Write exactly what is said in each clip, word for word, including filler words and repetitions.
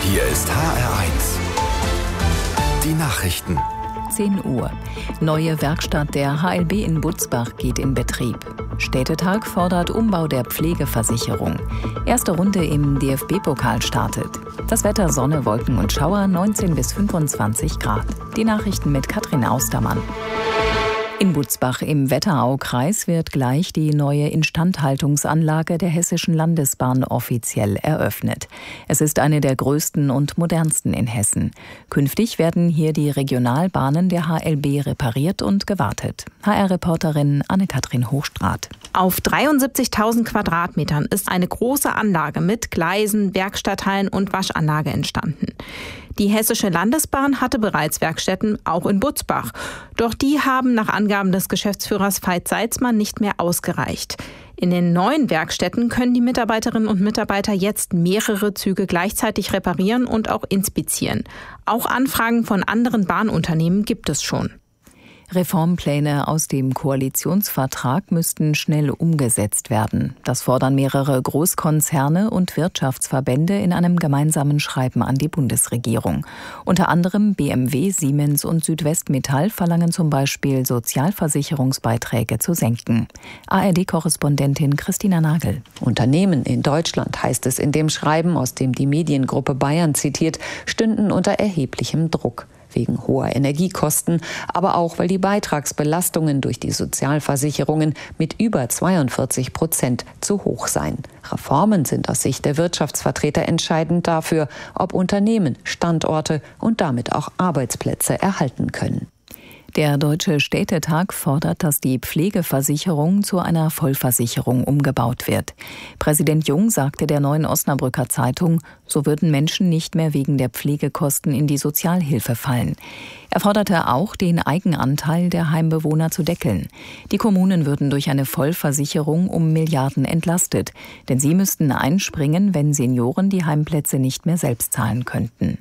Hier ist H R eins. Die Nachrichten. zehn Uhr. Neue Werkstatt der H L B in Butzbach geht in Betrieb. Städtetag fordert Umbau der Pflegeversicherung. Erste Runde im D F B-Pokal startet. Das Wetter: Sonne, Wolken und Schauer, neunzehn bis fünfundzwanzig Grad. Die Nachrichten mit Katrin Austermann. In Butzbach im Wetteraukreis wird gleich die neue Instandhaltungsanlage der Hessischen Landesbahn offiziell eröffnet. Es ist eine der größten und modernsten in Hessen. Künftig werden hier die Regionalbahnen der H L B repariert und gewartet. H R-Reporterin Anne-Kathrin Hochstraat. Auf dreiundsiebzigtausend Quadratmetern ist eine große Anlage mit Gleisen, Werkstatthallen und Waschanlage entstanden. Die Hessische Landesbahn hatte bereits Werkstätten, auch in Butzbach. Doch die haben nach Angaben des Geschäftsführers Veit Salzmann nicht mehr ausgereicht. In den neuen Werkstätten können die Mitarbeiterinnen und Mitarbeiter jetzt mehrere Züge gleichzeitig reparieren und auch inspizieren. Auch Anfragen von anderen Bahnunternehmen gibt es schon. Reformpläne aus dem Koalitionsvertrag müssten schnell umgesetzt werden. Das fordern mehrere Großkonzerne und Wirtschaftsverbände in einem gemeinsamen Schreiben an die Bundesregierung. Unter anderem B M W, Siemens und Südwestmetall verlangen zum Beispiel, Sozialversicherungsbeiträge zu senken. A R D-Korrespondentin Christina Nagel. Unternehmen in Deutschland, heißt es in dem Schreiben, aus dem die Mediengruppe Bayern zitiert, stünden unter erheblichem Druck. Wegen hoher Energiekosten, aber auch, weil die Beitragsbelastungen durch die Sozialversicherungen mit über zweiundvierzig Prozent zu hoch seien. Reformen sind aus Sicht der Wirtschaftsvertreter entscheidend dafür, ob Unternehmen Standorte und damit auch Arbeitsplätze erhalten können. Der Deutsche Städtetag fordert, dass die Pflegeversicherung zu einer Vollversicherung umgebaut wird. Präsident Jung sagte der Neuen Osnabrücker Zeitung, so würden Menschen nicht mehr wegen der Pflegekosten in die Sozialhilfe fallen. Er forderte auch, den Eigenanteil der Heimbewohner zu deckeln. Die Kommunen würden durch eine Vollversicherung um Milliarden entlastet, denn sie müssten einspringen, wenn Senioren die Heimplätze nicht mehr selbst zahlen könnten.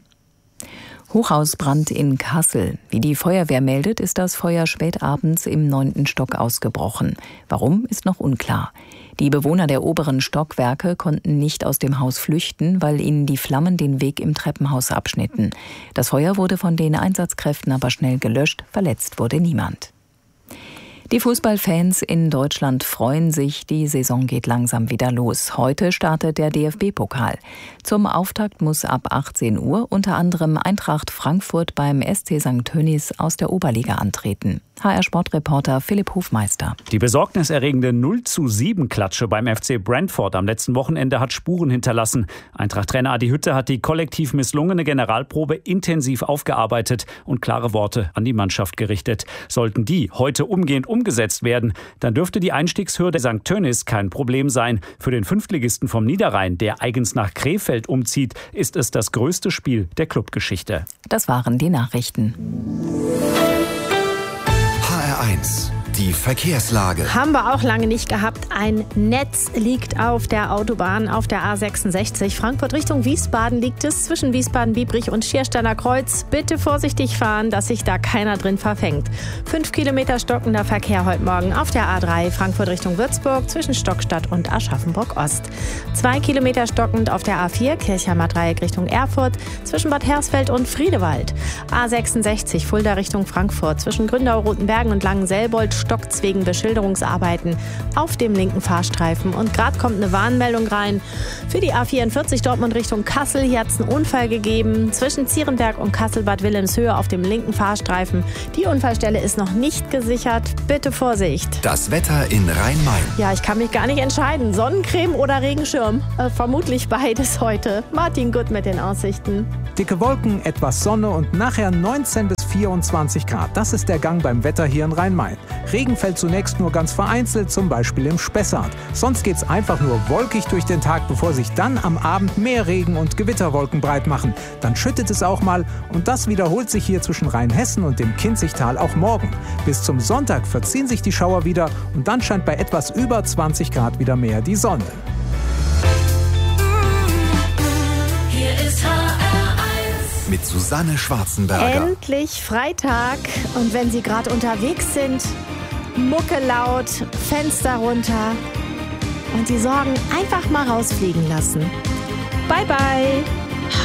Hochhausbrand in Kassel. Wie die Feuerwehr meldet, ist das Feuer spät abends im neunten Stock ausgebrochen. Warum, ist noch unklar. Die Bewohner der oberen Stockwerke konnten nicht aus dem Haus flüchten, weil ihnen die Flammen den Weg im Treppenhaus abschnitten. Das Feuer wurde von den Einsatzkräften aber schnell gelöscht, verletzt wurde niemand. Die Fußballfans in Deutschland freuen sich, die Saison geht langsam wieder los. Heute startet der D F B-Pokal. Zum Auftakt muss ab achtzehn Uhr unter anderem Eintracht Frankfurt beim S C Sankt Tönnies aus der Oberliga antreten. H R-Sportreporter Philipp Hofmeister. Die besorgniserregende null zu sieben Klatsche beim F C Brentford am letzten Wochenende hat Spuren hinterlassen. Eintracht-Trainer Adi Hütter hat die kollektiv misslungene Generalprobe intensiv aufgearbeitet und klare Worte an die Mannschaft gerichtet. Sollten die heute umgehend umgesetzt werden, dann dürfte die Einstiegshürde Sankt Tönnies kein Problem sein. Für den Fünftligisten vom Niederrhein, der eigens nach Krefeld umzieht, ist es das größte Spiel der Clubgeschichte. Das waren die Nachrichten. H R eins. Die Verkehrslage. Haben wir auch lange nicht gehabt. Ein Netz liegt auf der Autobahn, auf der A sechsundsechzig. Frankfurt Richtung Wiesbaden liegt es zwischen Wiesbaden-Biebrich und Schiersteiner Kreuz. Bitte vorsichtig fahren, dass sich da keiner drin verfängt. Fünf Kilometer stockender Verkehr heute Morgen auf der A drei Frankfurt Richtung Würzburg zwischen Stockstadt und Aschaffenburg-Ost. Zwei Kilometer stockend auf der A vier Kirchheimer Dreieck Richtung Erfurt zwischen Bad Hersfeld und Friedewald. A sechsundsechzig Fulda Richtung Frankfurt zwischen Gründau, Rotenbergen und Langenselbold stockt wegen Beschilderungsarbeiten auf dem linken Fahrstreifen. Und gerade kommt eine Warnmeldung rein für die A vierundvierzig Dortmund Richtung Kassel. Hier hat es einen Unfall gegeben zwischen Zierenberg und Kassel-Bad Wilhelmshöhe auf dem linken Fahrstreifen. Die Unfallstelle ist noch nicht gesichert. Bitte Vorsicht. Das Wetter in Rhein-Main. Ja, ich kann mich gar nicht entscheiden. Sonnencreme oder Regenschirm? Äh, vermutlich beides heute. Martin Gutt mit den Aussichten. Dicke Wolken, etwas Sonne und nachher neunzehn bis vierundzwanzig Grad. Das ist der Gang beim Wetter hier in Rhein-Main. Regen fällt zunächst nur ganz vereinzelt, zum Beispiel im Spessart. Sonst geht's einfach nur wolkig durch den Tag, bevor sich dann am Abend mehr Regen und Gewitterwolken breit machen. Dann schüttet es auch mal und das wiederholt sich hier zwischen Rheinhessen und dem Kinzigtal auch morgen. Bis zum Sonntag verziehen sich die Schauer wieder und dann scheint bei etwas über zwanzig Grad wieder mehr die Sonne. Hier ist H R eins. Mit Susanne Schwarzenberger. Endlich Freitag. Und wenn Sie gerade unterwegs sind, Mucke laut, Fenster runter und die Sorgen einfach mal rausfliegen lassen. Bye, bye.